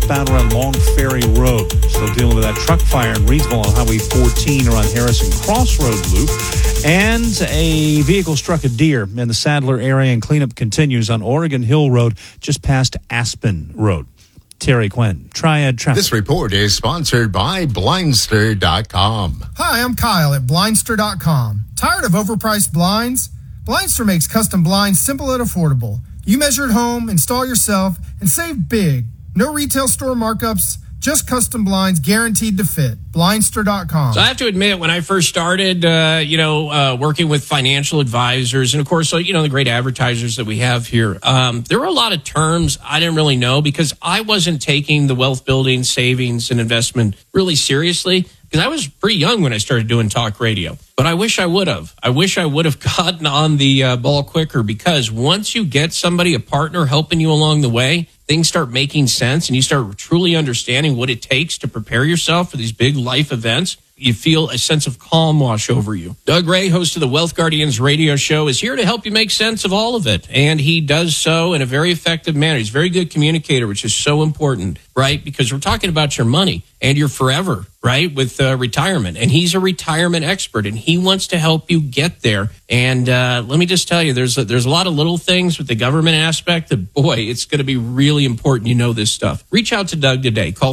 southbound around Long Ferry Road. Still dealing with that truck fire in Reedsville on Highway 14 around Harrison Crossroad Loop. And a vehicle struck a deer in the Sadler area, and cleanup continues on Oregon Hill Road just past Aspen Road. Terry Quinn, Triad Traffic. This report is sponsored by Blindster.com. Hi, I'm Kyle at Blindster.com. Tired of overpriced blinds? Blindster makes custom blinds simple and affordable. You measure at home, install yourself, and save big. No retail store markups, just custom blinds guaranteed to fit. Blindster.com. So I have to admit, when I first started, working with financial advisors and, of course, the great advertisers that we have here, there were a lot of terms I didn't really know because I wasn't taking the wealth building, savings, and investment really seriously because I was pretty young when I started doing talk radio. But I wish I would have. I wish I would have gotten on the ball quicker because once you get somebody, a partner, helping you along the way, things start making sense and you start truly understanding what it takes to prepare yourself for these big life events. You feel a sense of calm wash over you. Doug Ray, host of the Wealth Guardians radio show, is here to help you make sense of all of it. And he does so in a very effective manner. He's a very good communicator, which is so important, right? Because we're talking about your money and your forever, right? With retirement. And he's a retirement expert and he wants to help you get there. And let me just tell you, there's a lot of little things with the government aspect that, boy, it's going to be really important you know this stuff. Reach out to Doug today. Call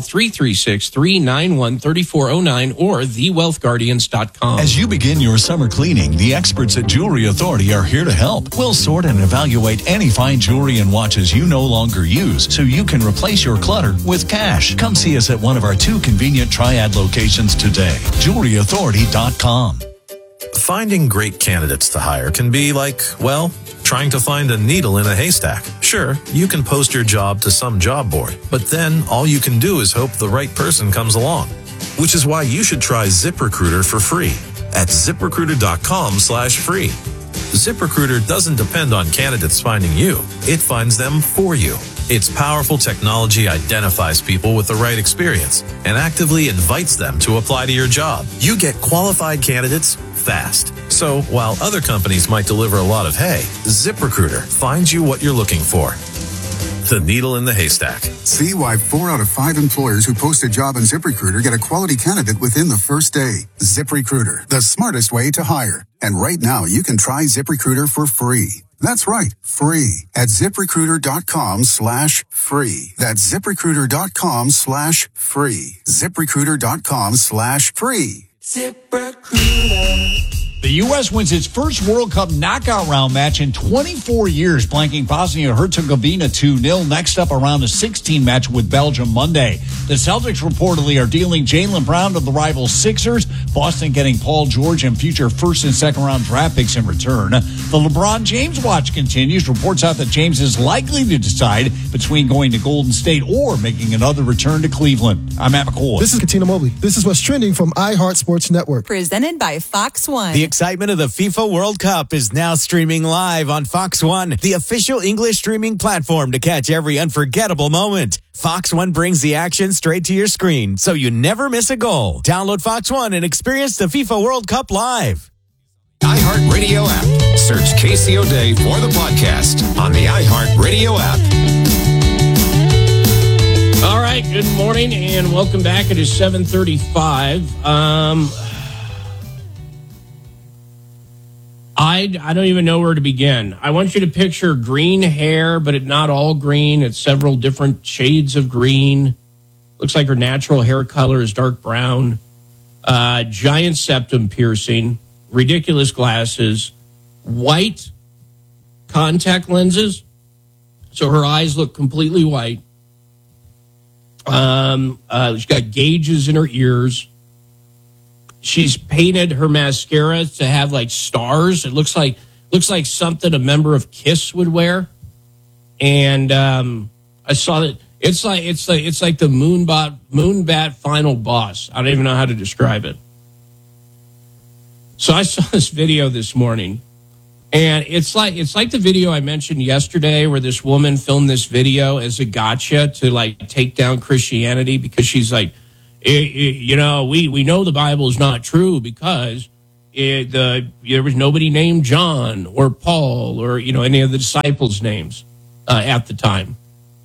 336-391-3409 or thewealthguardians.com. As you begin your summer cleaning, the experts at Jewelry Authority are here to help. We'll sort and evaluate any fine jewelry and watches you no longer use so you can replace your clutter with cash. Come see us at one of our 2 convenient Triad locations today. JewelryAuthority.com. Finding great candidates to hire can be like, well, trying to find a needle in a haystack. Sure, you can post your job to some job board, but then all you can do is hope the right person comes along. Which is why you should try ZipRecruiter for free at ZipRecruiter.com/free. ZipRecruiter doesn't depend on candidates finding you. It finds them for you. Its powerful technology identifies people with the right experience and actively invites them to apply to your job. You get qualified candidates fast. So while other companies might deliver a lot of hay, ZipRecruiter finds you what you're looking for. The needle in the haystack. See why 4 out of 5 employers who post a job on ZipRecruiter get a quality candidate within the first day. ZipRecruiter, the smartest way to hire. And right now, you can try ZipRecruiter for free. That's right, free at ZipRecruiter.com/free. That's ZipRecruiter.com/free. ZipRecruiter.com/free. ZipRecruiter. The U.S. wins its first World Cup knockout round match in 24 years, blanking Bosnia-Herzegovina 2-0. Next up, a round of 16 match with Belgium Monday. The Celtics reportedly are dealing Jaylen Brown to the rival Sixers. Boston getting Paul George and future first and second round draft picks in return. The LeBron James watch continues. Reports out that James is likely to decide between going to Golden State or making another return to Cleveland. I'm Matt McCoy. This is Katina Mobley. This is what's trending from iHeart Sports Network. Presented by Fox One. The excitement of the FIFA World Cup is now streaming live on Fox One, the official English streaming platform to catch every unforgettable moment. Fox One brings the action straight to your screen, so you never miss a goal. Download Fox One and experience the FIFA World Cup live. iHeartRadio app. Search Casey O'Day for the podcast on the iHeartRadio app. All right, good morning and welcome back. It is 7:35. I don't even know where to begin. I want you to picture green hair, but it's not all green. It's several different shades of green. Looks like her natural hair color is dark brown. Giant septum piercing, ridiculous glasses, white contact lenses, so her eyes look completely white. She's got gauges in her ears. She's painted her mascara to have like stars. It looks like something a member of KISS would wear. And I saw that it's like the Moonbat final boss. I don't even know how to describe it. So I saw this video this morning, and it's like the video I mentioned yesterday where this woman filmed this video as a gotcha to like take down Christianity because she's like, we know the Bible is not true because there was nobody named John or Paul or any of the disciples' names at the time.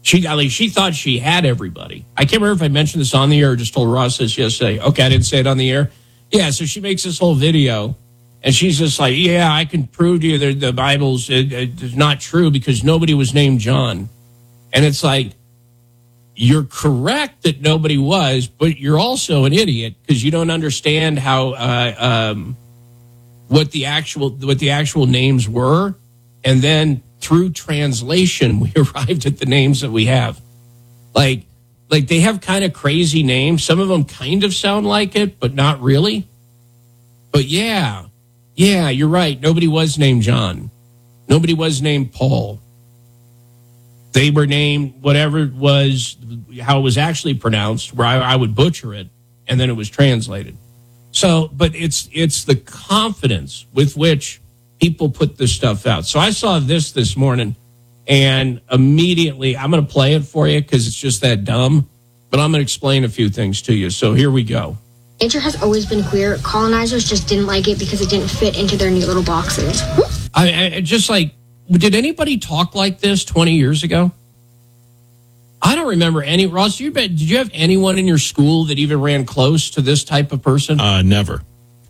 She thought she had everybody. I can't remember if I mentioned this on the air or just told Ross this yesterday. Okay, I didn't say it on the air. Yeah, so she makes this whole video, and she's just like, yeah, I can prove to you that the Bible's it's not true because nobody was named John. And it's like, you're correct that nobody was, but you're also an idiot because you don't understand how what the actual names were, and then through translation we arrived at the names that we have. Like they have kind of crazy names. Some of them kind of sound like it, but not really. But yeah, you're right. Nobody was named John. Nobody was named Paul. They were named whatever it was, how it was actually pronounced, where I would butcher it, and then it was translated. So, but it's the confidence with which people put this stuff out. So I saw this morning, and immediately, I'm going to play it for you because it's just that dumb, but I'm going to explain a few things to you. So here we go. Nature has always been queer. Colonizers just didn't like it because it didn't fit into their neat little boxes. I just like, did anybody talk like this 20 years ago? I don't remember any. Ross, did you have anyone in your school that even ran close to this type of person? Never.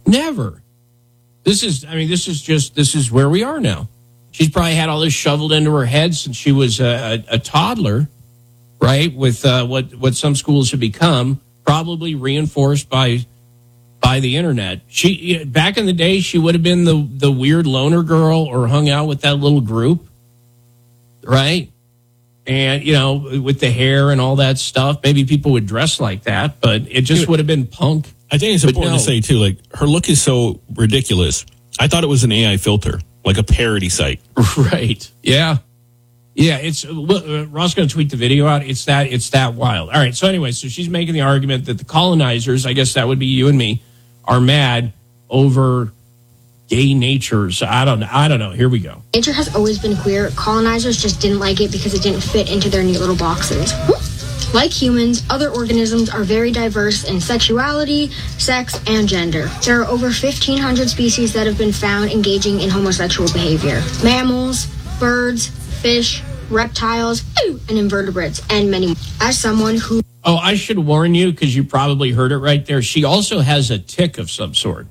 This is where we are now. She's probably had all this shoveled into her head since she was a toddler, right? With what some schools have become, probably reinforced by the internet. She back in the day, she would have been the weird loner girl or hung out with that little group, right? And with the hair and all that stuff, maybe people would dress like that, but it just would have been punk. I think it's important to say too, like, her look is so ridiculous. I thought it was an AI filter, like a parody site. Right? Yeah. It's Ross going to tweet the video out. It's that wild. All right. So anyway, so she's making the argument that the colonizers, I guess that would be you and me, are mad over gay natures. I don't know. Here we go. Nature has always been queer. Colonizers just didn't like it because it didn't fit into their neat little boxes. Like humans, other organisms are very diverse in sexuality, sex, and gender. There are over 1,500 species that have been found engaging in homosexual behavior. Mammals, birds, fish, reptiles, and invertebrates, and many more. As someone who... Oh, I should warn you, because you probably heard it right there. She also has a tick of some sort.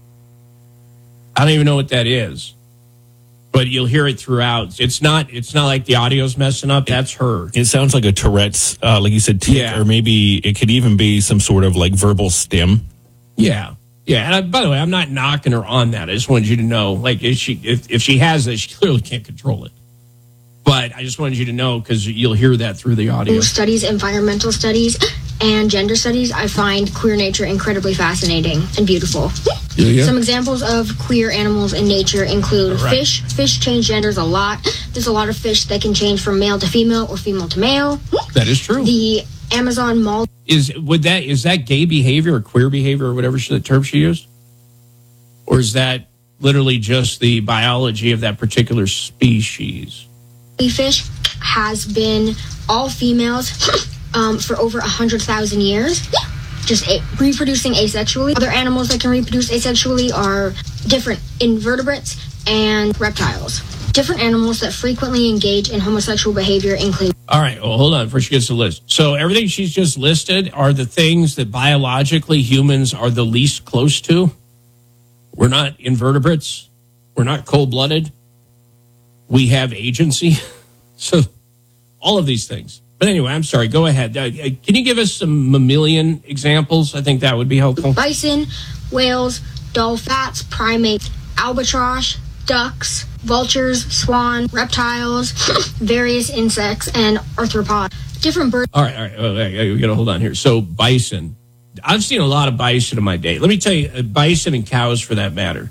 I don't even know what that is, but you'll hear it throughout. It's not like the audio's messing up. That's her. It sounds like a Tourette's, like you said, tick, or maybe it could even be some sort of like verbal stim. Yeah. And by the way, I'm not knocking her on that. I just wanted you to know, like, if she has this, she clearly can't control it. But I just wanted you to know because you'll hear that through the audio. Studies environmental studies and gender studies, I find queer nature incredibly fascinating and beautiful. Yeah. Some examples of queer animals in nature include fish. Fish change genders a lot. There's a lot of fish that can change from male to female or female to male. That is true. The Amazon mole. Is that gay behavior or queer behavior or whatever the term she used? Or is that literally just the biology of that particular species? Fish has been all females for over 100,000 years, just reproducing asexually. Other animals that can reproduce asexually are different invertebrates and reptiles. Different animals that frequently engage in homosexual behavior include... All right, well, hold on. First she gets the list. So everything she's just listed are the things that biologically humans are the least close to. We're not invertebrates. We're not cold-blooded. We have agency. So all of these things. But anyway, I'm sorry. Go ahead. Can you give us some mammalian examples? I think that would be helpful. Bison, whales, dolphins, primates, albatross, ducks, vultures, swan, reptiles, various insects, and arthropods. Different birds. All right. We got to hold on here. So bison. I've seen a lot of bison in my day. Let me tell you, bison and cows for that matter.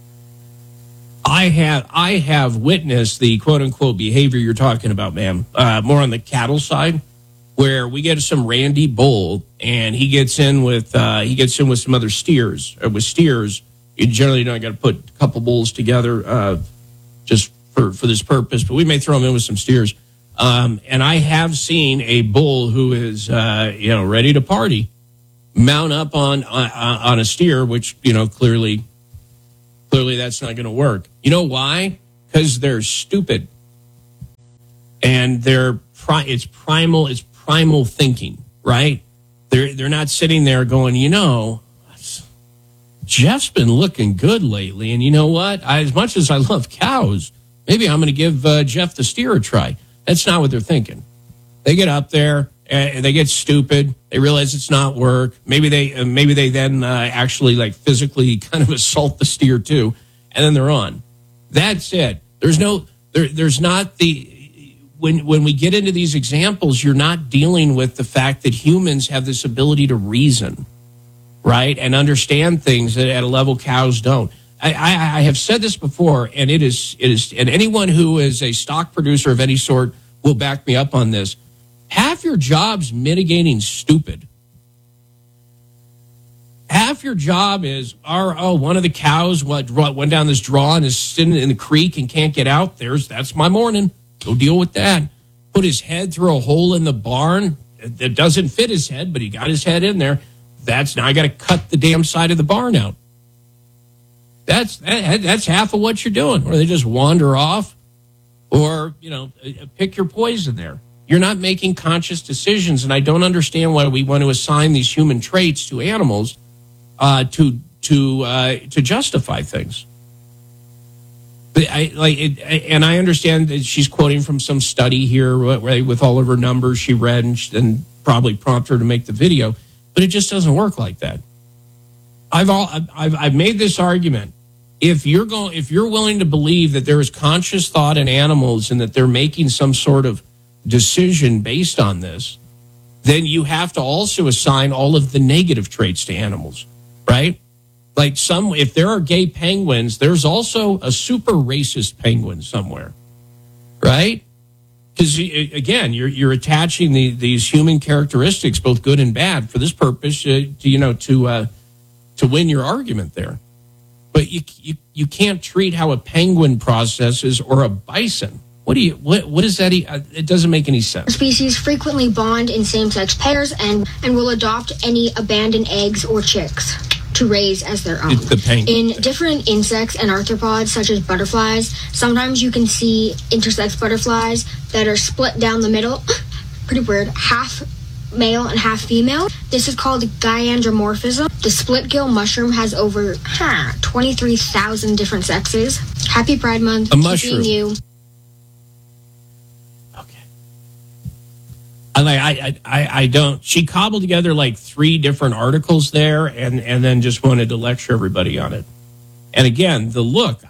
I have witnessed the quote unquote behavior you're talking about, ma'am. More on the cattle side, where we get some Randy bull and he gets in with some other steers. With steers, you generally don't got to put a couple bulls together just for this purpose, but we may throw them in with some steers. And I have seen a bull who is ready to party mount up on a steer, which clearly that's not going to work. You know why? Because they're stupid. And they're primal thinking, right? They're not sitting there going, Jeff's been looking good lately, and you know what? As much as I love cows, maybe I'm going to give Jeff the steer a try. That's not what they're thinking. They get up there and they get stupid. They realize it's not work. Maybe they then actually like physically kind of assault the steer too, and then they're on. That's it. There's not the when we get into these examples, you're not dealing with the fact that humans have this ability to reason, right, and understand things at a level cows don't. I have said this before, and it is, and anyone who is a stock producer of any sort will back me up on this. Half your job's mitigating stupid. Half your job is, one of the cows went down this draw and is sitting in the creek and can't get out. That's my morning. Go deal with that. Put his head through a hole in the barn. It doesn't fit his head, but he got his head in there. Now I got to cut the damn side of the barn out. That's half of what you're doing. Or they just wander off, or pick your poison there. You're not making conscious decisions, and I don't understand why we want to assign these human traits to animals to justify things. But I understand that she's quoting from some study here with all of her numbers she read and probably prompted her to make the video, but it just doesn't work like that. I've made this argument. If you're willing to believe that there is conscious thought in animals and that they're making some sort of decision based on this, then you have to also assign all of the negative traits to animals, right? Like if there are gay penguins, there's also a super racist penguin somewhere, right? Because again, you're attaching these human characteristics, both good and bad, for this purpose, to win your argument there. But you can't treat how a penguin processes or a bison. What is that? It doesn't make any sense. Species frequently bond in same-sex pairs and will adopt any abandoned eggs or chicks to raise as their own. In different insects and arthropods, such as butterflies, sometimes you can see intersex butterflies that are split down the middle. Pretty weird. Half male and half female. This is called gyandromorphism. The split-gill mushroom has over 23,000 different sexes. Happy Pride Month. A mushroom. You. I don't. She cobbled together like 3 different articles there, and then just wanted to lecture everybody on it. And again, the look,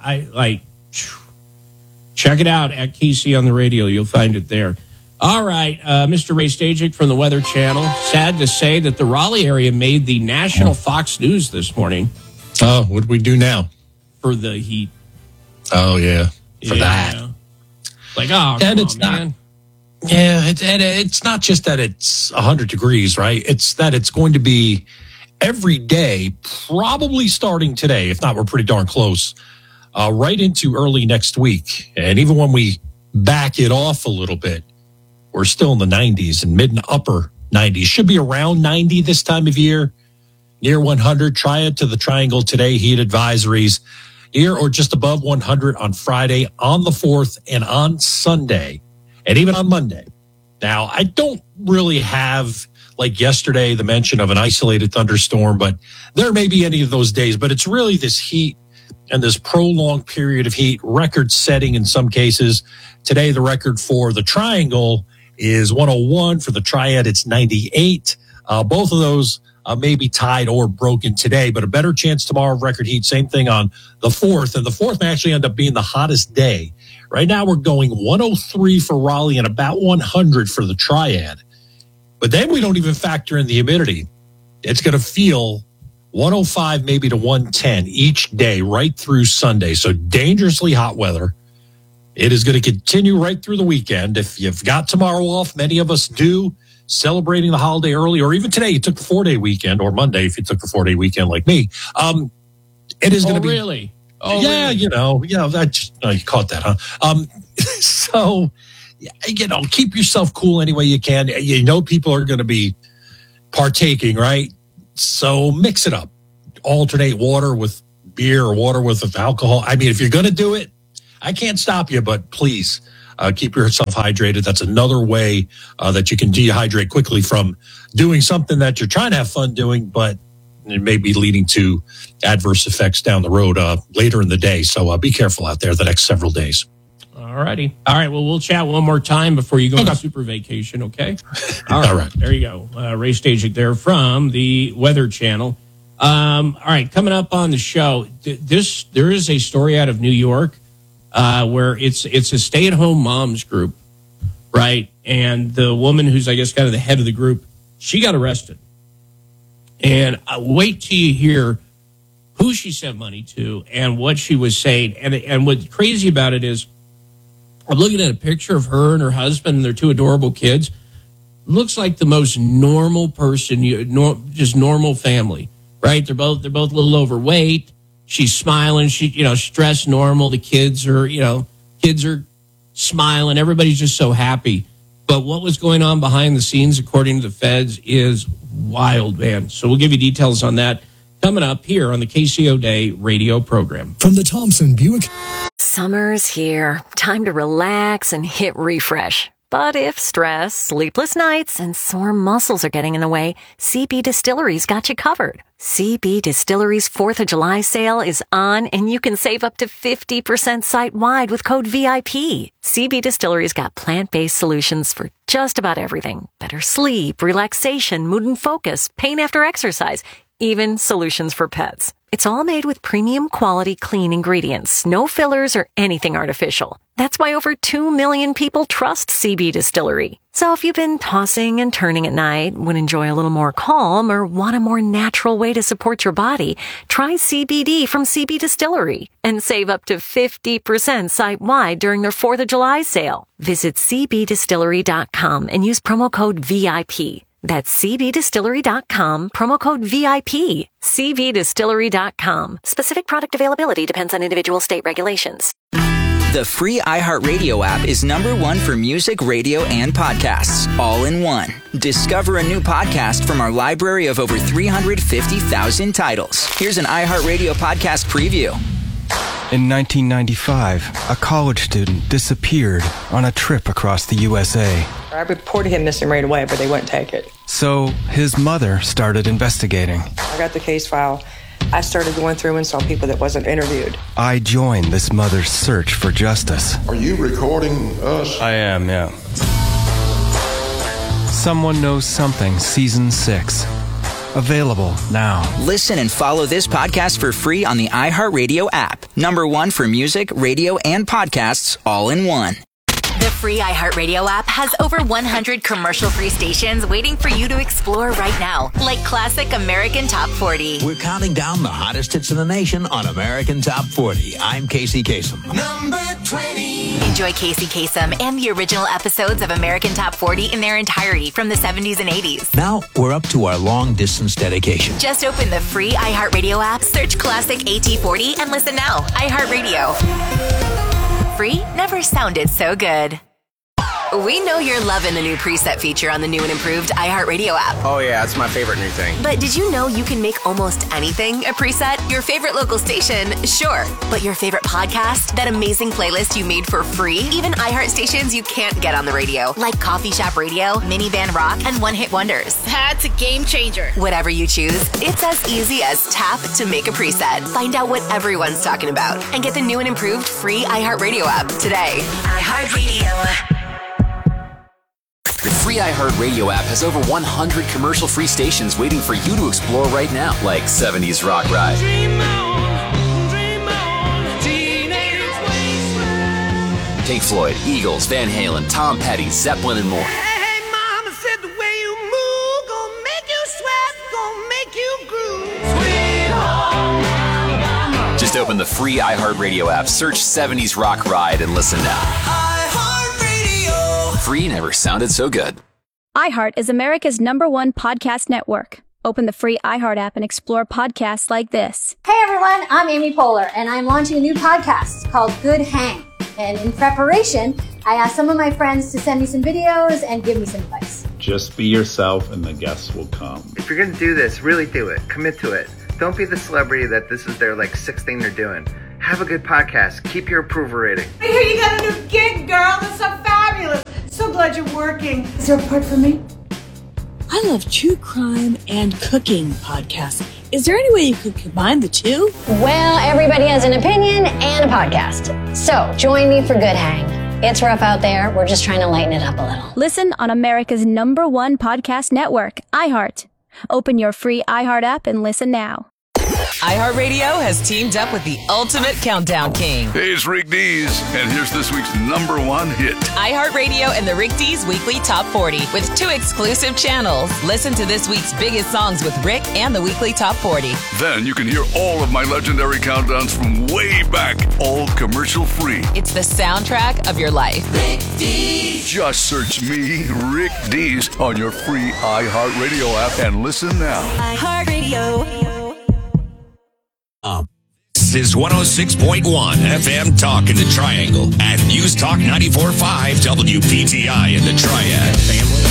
check it out at Casey on the radio. You'll find it there. All right, Mr. Ray Stajic from the Weather Channel. Sad to say that the Raleigh area made the national Fox News this morning. Oh, what do we do now? For the heat. Oh, yeah. For that. Like, and it's man. Yeah, it's not just that it's 100 degrees, right? It's that it's going to be every day, probably starting today, if not, we're pretty darn close, right into early next week. And even when we back it off a little bit, we're still in the 90s and mid and upper 90s. Should be around 90 this time of year, near 100. Try it to the triangle today, heat advisories, near or just above 100 on Friday, on the 4th, and on Sunday. And even on Monday. Now, I don't really have, like yesterday, the mention of an isolated thunderstorm, but there may be any of those days. But it's really this heat and this prolonged period of heat, record-setting in some cases. Today, the record for the triangle is 101. For the triad, it's 98. Both of those may be tied or broken today, but a better chance tomorrow of record heat. Same thing on the 4th. And the 4th may actually end up being the hottest day. Right now, we're going 103 for Raleigh and about 100 for the triad. But then we don't even factor in the humidity. It's going to feel 105 maybe to 110 each day right through Sunday. So dangerously hot weather. It is going to continue right through the weekend. If you've got tomorrow off, many of us do, celebrating the holiday early, or even today, you took the 4-day weekend, or Monday if you took the 4-day weekend like me. It is going to be... Really? Oh, yeah, really? You caught that, huh? So, keep yourself cool any way you can. People are going to be partaking, right? So mix it up. Alternate water with beer or water with alcohol. I mean, if you're going to do it, I can't stop you, but please Keep yourself hydrated. That's another way that you can dehydrate quickly from doing something that you're trying to have fun doing, but it may be leading to adverse effects down the road later in the day. So be careful out there the next several days. All righty. All right. Well, we'll chat one more time before you go on super vacation. Okay. All right. There you go. Ray Stasiak there from the Weather Channel. All right. Coming up on the show, there is a story out of New York where it's a stay-at-home moms group, right? And the woman who's, I guess, kind of the head of the group, she got arrested. And wait till you hear who she sent money to and what she was saying. And what's crazy about it is, I'm looking at a picture of her and her husband and their two adorable kids. Looks like the most normal person, just normal family, right? They're both a little overweight. She's smiling. She's dressed normal. The kids are smiling. Everybody's just so happy. But what was going on behind the scenes, according to the feds, is wild, man. So we'll give you details on that coming up here on the KCO Day radio program. From the Thompson Buick. Summer's here. Time to relax and hit refresh. But if stress, sleepless nights, and sore muscles are getting in the way, CB Distillery's got you covered. CB Distillery's 4th of July sale is on, and you can save up to 50% site-wide with code VIP. CB Distillery's got plant-based solutions for just about everything. Better sleep, relaxation, mood and focus, pain after exercise, even solutions for pets. It's all made with premium quality clean ingredients, no fillers or anything artificial. That's why over 2 million people trust CB Distillery. So if you've been tossing and turning at night, would enjoy a little more calm, or want a more natural way to support your body, try CBD from CB Distillery and save up to 50% site-wide during their 4th of July sale. Visit cbdistillery.com and use promo code VIP. That's cbdistillery.com, promo code VIP. cbdistillery.com. Specific product availability depends on individual state regulations. The free iHeartRadio app is #1 for music, radio, and podcasts, all in one. Discover a new podcast from our library of over 350,000 titles. Here's an iHeartRadio podcast preview. In 1995, a college student disappeared on a trip across the USA. I reported him missing right away, but they wouldn't take it. So his mother started investigating. I got the case file. I started going through and saw people that wasn't interviewed. I joined this mother's search for justice. Are you recording us? I am, yeah. Someone Knows Something, Season 6. Available now. Listen and follow this podcast for free on the iHeartRadio app. #1 for music, radio, and podcasts, all in one. The free iHeartRadio app has over 100 commercial-free stations waiting for you to explore right now, like classic American Top 40. We're counting down the hottest hits in the nation on American Top 40. I'm Casey Kasem. Number 20. Enjoy Casey Kasem and the original episodes of American Top 40 in their entirety from the 70s and 80s. Now we're up to our long-distance dedication. Just open the free iHeartRadio app, search classic AT40, and listen now. iHeartRadio. Free never sounded so good. We know you're loving the new preset feature on the new and improved iHeartRadio app. Oh yeah, it's my favorite new thing. But did you know you can make almost anything a preset? Your favorite local station, sure. But your favorite podcast? That amazing playlist you made for free? Even iHeart stations you can't get on the radio, like Coffee Shop Radio, Minivan Rock, and One Hit Wonders. That's a game changer. Whatever you choose, it's as easy as tap to make a preset. Find out what everyone's talking about and get the new and improved free iHeartRadio app today. iHeartRadio. The free iHeartRadio app has over 100 commercial-free stations waiting for you to explore right now, like 70s Rock Ride, Pink Floyd, Eagles, Van Halen, Tom Petty, Zeppelin, and more. Hey, mama said the way you move gonna make you sweat, gonna make you groove. Sweet home Alabama. Just open the free iHeartRadio app, search 70s Rock Ride, and listen now. Free never sounded so good. iHeart is America's #1 podcast network. Open the free iHeart app and explore podcasts like this. Hey everyone, I'm Amy Poehler, and I'm launching a new podcast called Good Hang. And in preparation, I asked some of my friends to send me some videos and give me some advice. Just be yourself and the guests will come. If you're going to do this, really do it. Commit to it. Don't be the celebrity that this is their 6th thing they're doing. Have a good podcast. Keep your approval rating. I hear you got a new gig, girl. That's so fabulous. So glad you're working. Is there a part for me? I love true crime and cooking podcasts. Is there any way you could combine the two? Well, everybody has an opinion and a podcast. So join me for Good Hang. It's rough out there. We're just trying to lighten it up a little. Listen on America's #1 podcast network, iHeart. Open your free iHeart app and listen now. iHeartRadio has teamed up with the ultimate countdown king. Hey, it's Rick Dees, and here's this week's #1 hit. iHeartRadio and the Rick Dees Weekly Top 40 with 2 exclusive channels. Listen to this week's biggest songs with Rick and the Weekly Top 40. Then you can hear all of my legendary countdowns from way back, all commercial free. It's the soundtrack of your life. Rick Dees. Just search me, Rick Dees, on your free iHeartRadio app and listen now. iHeartRadio. This is 106.1 FM Talk in the Triangle and News Talk 94.5 WPTI in the Triad. Family.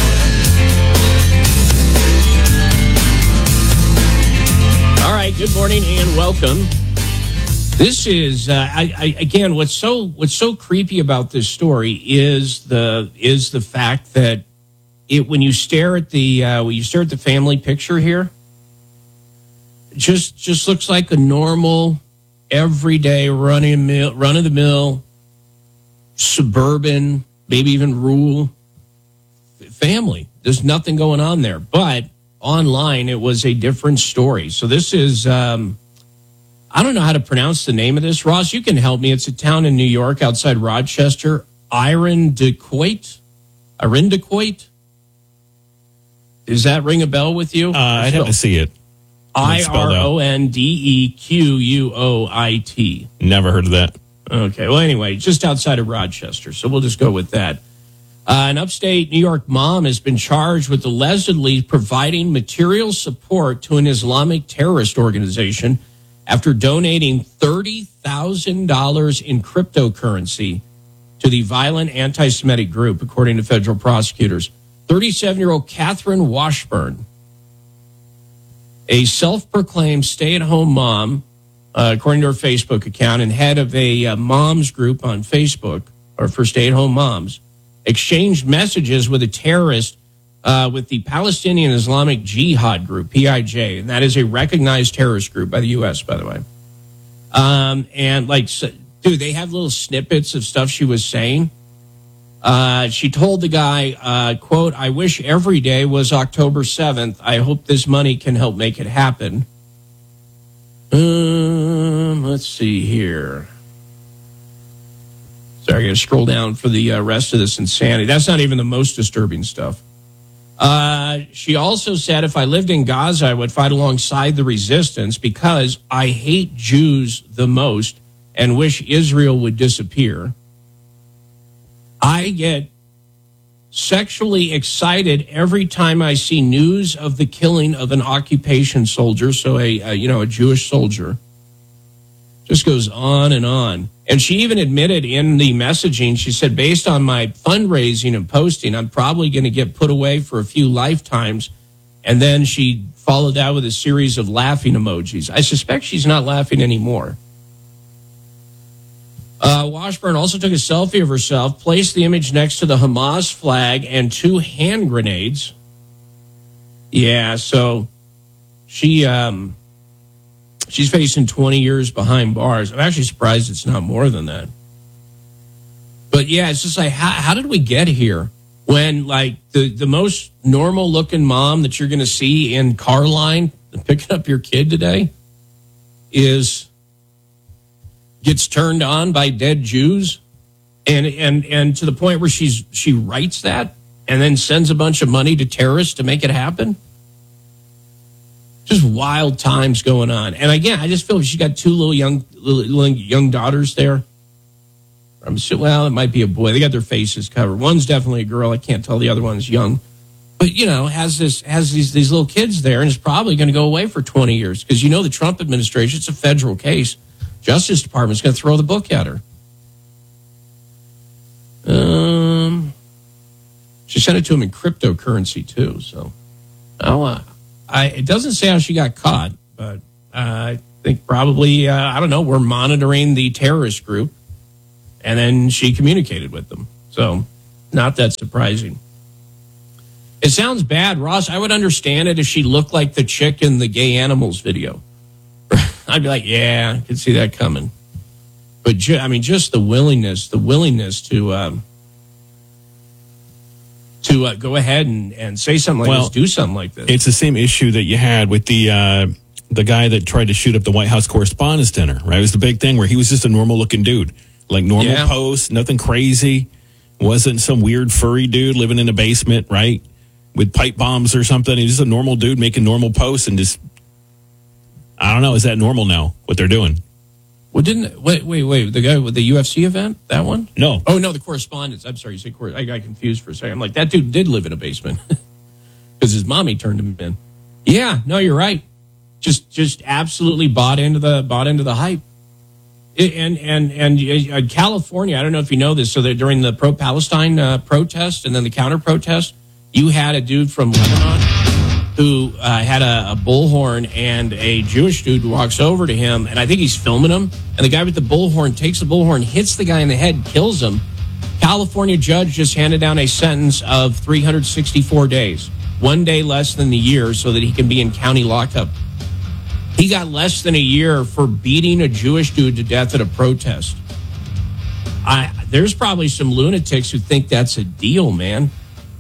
All right, good morning and welcome. This is again what's so creepy about this story is the fact that when you stare at the family picture here, just looks like a normal, everyday run of the mill, suburban, maybe even rural family. There's nothing going on there, but online it was a different story. So this is I don't know how to pronounce the name of this. Ross, you can help me. It's a town in New York outside Rochester. Irondequoit. Does that ring a bell with you? I'd have to see it. Irondequoit. Never heard of that. Okay. Well, anyway, just outside of Rochester. So we'll just go with that. An upstate New York mom has been charged with allegedly providing material support to an Islamic terrorist organization after donating $30,000 in cryptocurrency to the violent anti-Semitic group, according to federal prosecutors. 37-year-old Catherine Washburn, a self-proclaimed stay-at-home mom, according to her Facebook account, and head of a moms group on Facebook, or for stay-at-home moms, exchanged messages with a terrorist with the Palestinian Islamic Jihad group, PIJ, and that is a recognized terrorist group by the U.S., by the way. They have little snippets of stuff she was saying. She told the guy, quote, "I wish every day was October 7th. I hope this money can help make it happen." Let's see here. Sorry, I got to scroll down for the rest of this insanity. That's not even the most disturbing stuff. She also said, "If I lived in Gaza, I would fight alongside the resistance because I hate Jews the most and wish Israel would disappear. I get sexually excited every time I see news of the killing of an occupation soldier," so a Jewish soldier. Just goes on and on. And she even admitted in the messaging, she said, "Based on my fundraising and posting, I'm probably going to get put away for a few lifetimes." And then she followed that with a series of laughing emojis. I suspect she's not laughing anymore. Washburn also took a selfie of herself, placed the image next to the Hamas flag and 2 hand grenades. Yeah, so she's facing 20 years behind bars. I'm actually surprised it's not more than that. But yeah, it's just like, how did we get here? When like the most normal looking mom that you're going to see in Carline picking up your kid today gets turned on by dead Jews, and to the point where she writes that and then sends a bunch of money to terrorists to make it happen. Just wild times going on. And again, I just feel she's got 2 little young daughters there. Well, it might be a boy. They got their faces covered. One's definitely a girl. I can't tell the other one's young. But, has these little kids there, and is probably going to go away for 20 years. Because, the Trump administration, it's a federal case. Justice Department's going to throw the book at her. She sent it to him in cryptocurrency, too. So, it doesn't say how she got caught, but think probably, I don't know, we're monitoring the terrorist group. And then she communicated with them. So not that surprising. It sounds bad, Ross. I would understand it if she looked like the chick in the Gay Animals video. I'd be like, yeah, I can see that coming. But just the willingness to go ahead and say something like this, do something like this. It's the same issue that you had with the guy that tried to shoot up the White House Correspondents' Dinner, right? It was the big thing where he was just a normal looking dude, like normal posts, nothing crazy. Wasn't some weird furry dude living in a basement, right? With pipe bombs or something. He's just a normal dude making normal posts and just, I don't know. Is that normal now, what they're doing? Well, wait. The guy with the UFC event, that one? No. Oh, no, the Correspondents. I'm sorry. You said I got confused for a second. I'm like, that dude did live in a basement because his mommy turned him in. Yeah, no, you're right. Just absolutely bought into the hype. And California, I don't know if you know this, so that during the pro-Palestine protest and then the counter-protest, you had a dude from Lebanon who had a bullhorn, and a Jewish dude walks over to him, and I think he's filming him, and the guy with the bullhorn takes the bullhorn, hits the guy in the head, kills him. California judge just handed down a sentence of 364 days, 1 day less than the year, so that he can be in county lockup. He got less than a year for beating a Jewish dude to death at a protest. There's probably some lunatics who think that's a deal, man.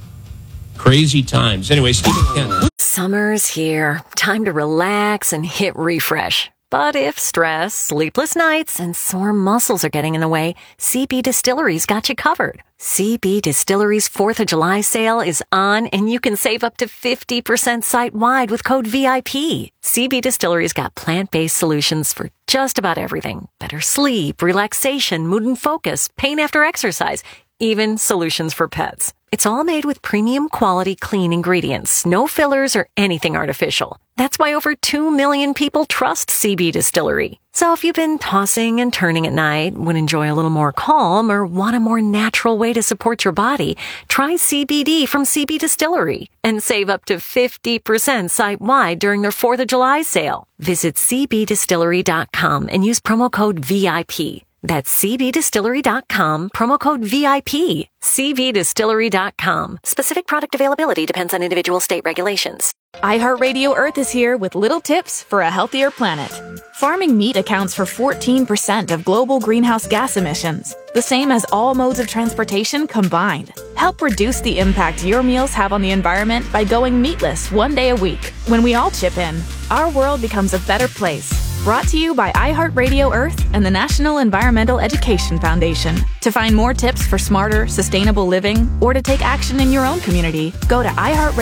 Crazy times. Anyway, Stephen Kent. Summer's here. Time to relax and hit refresh. But if stress, sleepless nights, and sore muscles are getting in the way, CB Distillery's got you covered. CB Distillery's 4th of July sale is on, and you can save up to 50% site-wide with code VIP. CB Distillery's got plant-based solutions for just about everything. Better sleep, relaxation, mood and focus, pain after exercise, even solutions for pets. It's all made with premium quality clean ingredients, no fillers or anything artificial. That's why over 2 million people trust CB Distillery. So if you've been tossing and turning at night, would enjoy a little more calm, or want a more natural way to support your body, try CBD from CB Distillery and save up to 50% site-wide during their 4th of July sale. Visit cbdistillery.com and use promo code VIP. That's cbdistillery.com, promo code VIP. cbdistillery.com. Specific product availability depends on individual state regulations. iHeartRadio Earth is here with little tips for a healthier planet. Farming meat accounts for 14% of global greenhouse gas emissions, the same as all modes of transportation combined. Help reduce the impact your meals have on the environment by going meatless 1 day a week. When we all chip in, our world becomes a better place. Brought to you by iHeartRadio Earth and the National Environmental Education Foundation. To find more tips for smarter, sustainable living, or to take action in your own community, go to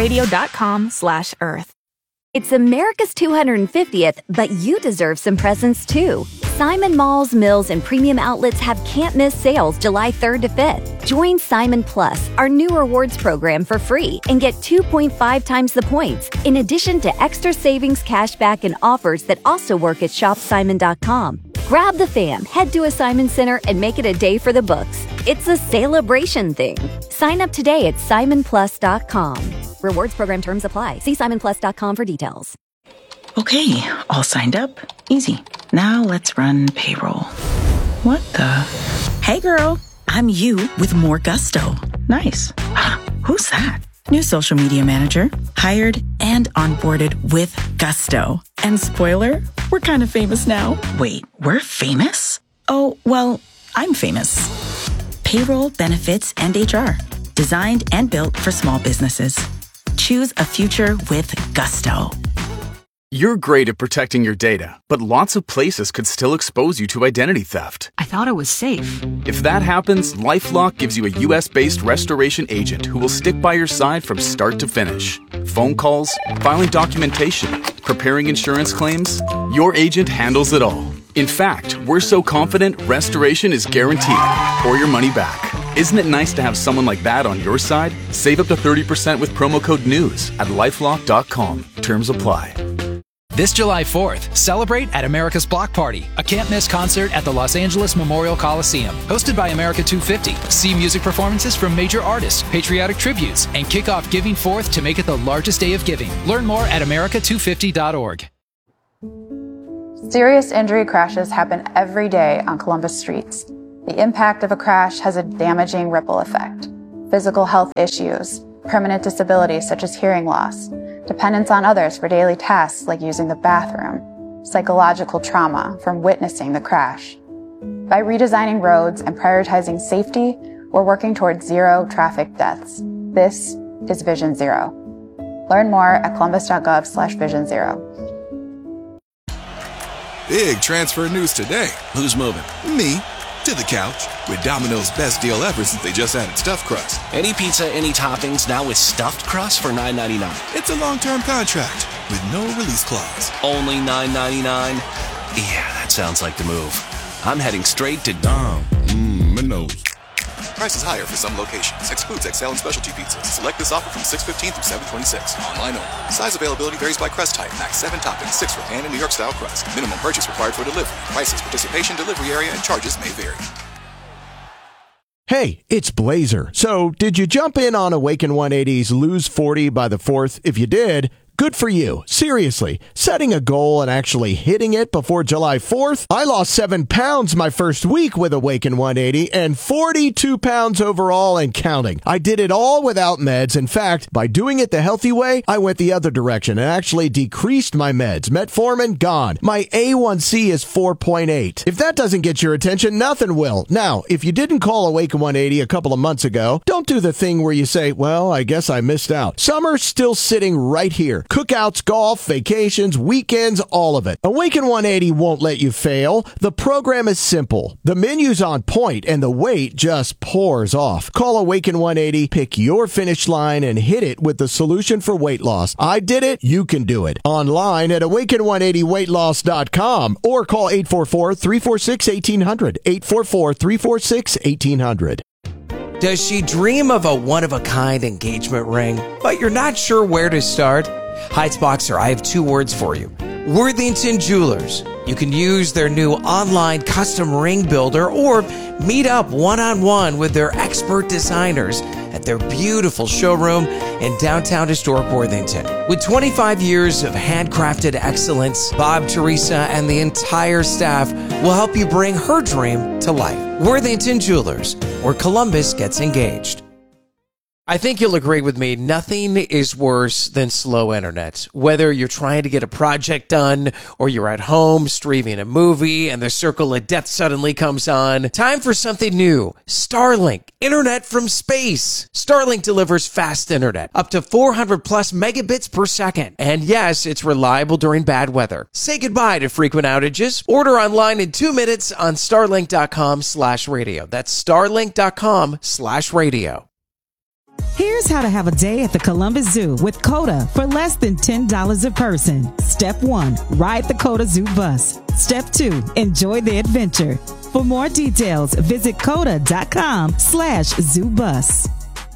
iHeartRadio.com/Earth. It's America's 250th, but you deserve some presents too. Simon Malls, Mills, and premium outlets have can't-miss sales July 3rd to 5th. Join Simon Plus, our new rewards program, for free and get 2.5 times the points, in addition to extra savings, cashback, and offers that also work at shopsimon.com. Grab the fam, head to a Simon Center, and make it a day for the books. It's a celebration thing. Sign up today at simonplus.com. Rewards program terms apply. See simonplus.com for details. Okay, all signed up. Easy. Now let's run payroll. What the? Hey girl, I'm you with more gusto. Nice. Who's that? New social media manager. Hired and onboarded with gusto. And spoiler, we're kind of famous now. Wait, we're famous? Oh, well, I'm famous. Payroll, benefits, and HR. Designed and built for small businesses. Choose a future with gusto. You're great at protecting your data, but lots of places could still expose you to identity theft. I thought it was safe. If that happens, LifeLock gives you a U.S.-based restoration agent who will stick by your side from start to finish. Phone calls, filing documentation, preparing insurance claims, your agent handles it all. In fact, we're so confident restoration is guaranteed or your money back. Isn't it nice to have someone like that on your side? Save up to 30% with promo code NEWS at LifeLock.com. Terms apply. This July 4th, celebrate at America's Block Party, a can't-miss concert at the Los Angeles Memorial Coliseum. Hosted by America 250, see music performances from major artists, patriotic tributes, and kick off Giving 4th to make it the largest day of giving. Learn more at america250.org. Serious injury crashes happen every day on Columbus streets. The impact of a crash has a damaging ripple effect. Physical health issues, permanent disabilities such as hearing loss, dependence on others for daily tasks like using the bathroom, psychological trauma from witnessing the crash. By redesigning roads and prioritizing safety, we're working towards zero traffic deaths. This is Vision Zero. Learn more at columbus.gov/Vision Zero. Big transfer news today. Who's moving? Me. To the couch. With Domino's best deal ever since they just added stuffed crust. Any pizza, any toppings, now with stuffed crust for $9.99. It's a long-term contract with no release clause. Only $9.99? Yeah, that sounds like the move. I'm heading straight to Domino's. Prices higher for some locations. Excludes XL and specialty pizzas. Select this offer from 6/15 through 7/26. Online only. Size availability varies by crust type. Max 7 toppings, 6 for pan and New York style crust. Minimum purchase required for delivery. Prices, participation, delivery area, and charges may vary. Hey, it's Blazer. So, did you jump in on Awaken 180's Lose 40 by the 4th? If you did, good for you. Seriously, setting a goal and actually hitting it before July 4th? I lost 7 pounds my first week with Awaken 180 and 42 pounds overall and counting. I did it all without meds. In fact, by doing it the healthy way, I went the other direction and actually decreased my meds. Metformin, gone. My A1C is 4.8. If that doesn't get your attention, nothing will. Now, if you didn't call Awaken 180 a couple of months ago, don't do the thing where you say, well, I guess I missed out. Summer's still sitting right here. Cookouts, golf, vacations, weekends, all of it. Awaken 180 won't let you fail. The program is simple. The menu's on point, and the weight just pours off. Call Awaken 180, pick your finish line, and hit it with the solution for weight loss. I did it. You can do it. Online at awaken180weightloss.com or call 844-346-1800. 844-346-1800. Does she dream of a one-of-a-kind engagement ring, but you're not sure where to start? Heights Boxer, I have 2 words for you. Worthington Jewelers. You can use their new online custom ring builder or meet up one-on-one with their expert designers at their beautiful showroom in downtown historic Worthington. With 25 years of handcrafted excellence, Bob, Teresa, and the entire staff will help you bring her dream to life. Worthington Jewelers, where Columbus gets engaged. I think you'll agree with me, nothing is worse than slow internet. Whether you're trying to get a project done or you're at home streaming a movie and the circle of death suddenly comes on, time for something new. Starlink, internet from space. Starlink delivers fast internet, up to 400 plus megabits per second. And yes, it's reliable during bad weather. Say goodbye to frequent outages. Order online in 2 minutes on starlink.com/radio. That's starlink.com/radio. Here's how to have a day at the Columbus Zoo with COTA for less than $10 a person. Step 1, ride the COTA Zoo bus. Step 2, enjoy the adventure. For more details, visit COTA.com/ZooBus.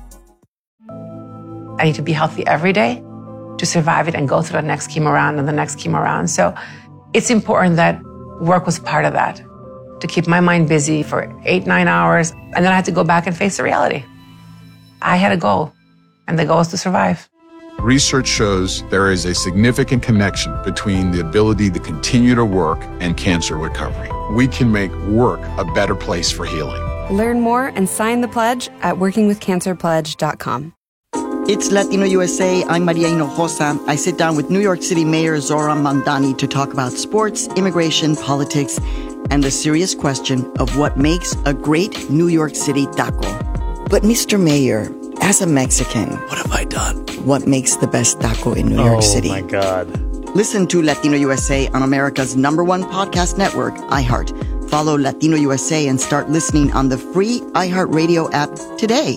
I need to be healthy every day to survive it and go through the next chemo round and the next chemo round. So it's important that work was part of that, to keep my mind busy for 8-9 hours. And then I had to go back and face the reality. I had a goal, and the goal was to survive. Research shows there is a significant connection between the ability to continue to work and cancer recovery. We can make work a better place for healing. Learn more and sign the pledge at workingwithcancerpledge.com. It's Latino USA. I'm Maria Hinojosa. I sit down with New York City Mayor Zoran Mandani to talk about sports, immigration, politics, and the serious question of what makes a great New York City taco. But Mr. Mayor, as a Mexican, what have I done? What makes the best taco in New York City? Oh my God. Listen to Latino USA on America's #1 podcast network, iHeart. Follow Latino USA and start listening on the free iHeartRadio app today.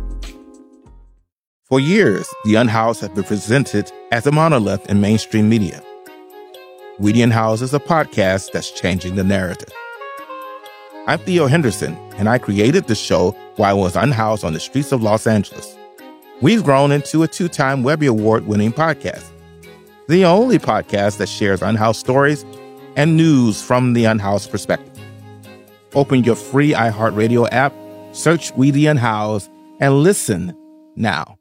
For years, The Unhoused has been presented as a monolith in mainstream media. We The Unhoused is a podcast that's changing the narrative. I'm Theo Henderson, and I created the show while I was unhoused on the streets of Los Angeles. We've grown into a 2-time Webby Award-winning podcast, the only podcast that shares unhoused stories and news from the unhoused perspective. Open your free iHeartRadio app, search We The Unhoused, and listen now.